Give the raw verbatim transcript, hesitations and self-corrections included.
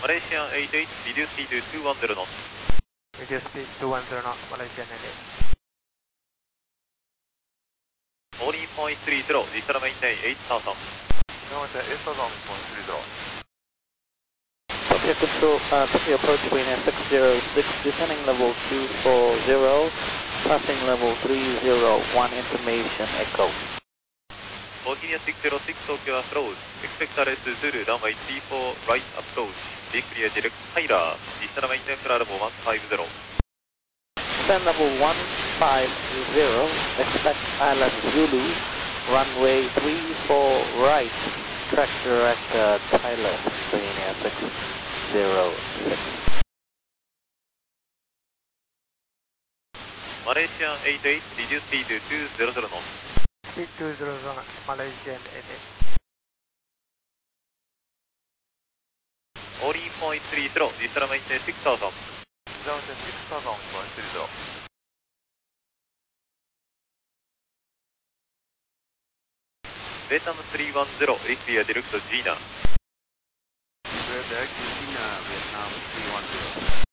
Malaysian eight eight, reduce speed to two one zero knots. Reduce speed two one zero knots, Malaysian eight eight. fourteen point three zero, digital maintain eight thousand. eight thousand point three zero. Tokyo Control, uh, Tokyo approach wind at six zero six, descending level two four zero, passing level three zero one, information echo. Bosnia six zero six, Tokyo approach. Expect R S Zulu, runway three four right approach. Be clear direct Tyler. Digital maintain for level one five zero. Descend level one five zero, expect Island Zulu, runway three four right, track direct uh, Tyler, Bosnia six zero six. Malaysian eight eight, reduce speed to two zero zero knots. Speed two zero zero knots, Malaysian eight eight. fourteen point three zero, digital maintain six thousand. Digital maintain six thousand point three zero. Vietnam three one zero, be clear direct Gina. Direct Gina, Vietnam three one zero.